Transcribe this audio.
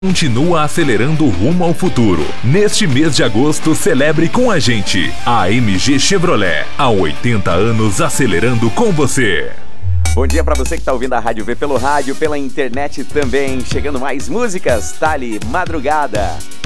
Continua acelerando rumo ao futuro. Neste mês de agosto, celebre com a gente. A AMG Chevrolet, há 80 anos acelerando com você. Bom dia para você que está ouvindo a Rádio V pelo rádio, pela internet também. Chegando mais músicas, tá ali, Madrugada.